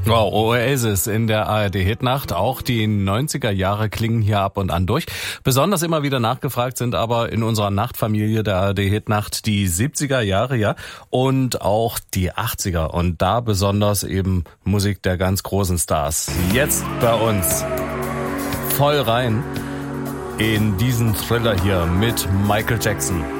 Wow, Oasis in der ARD-Hitnacht. Auch die 90er Jahre klingen hier ab und an durch. Besonders immer wieder nachgefragt sind aber in unserer Nachtfamilie der ARD-Hitnacht die 70er Jahre, ja, und auch die 80er. Und da besonders eben Musik der ganz großen Stars. Jetzt bei uns voll rein in diesen Thriller hier mit Michael Jackson.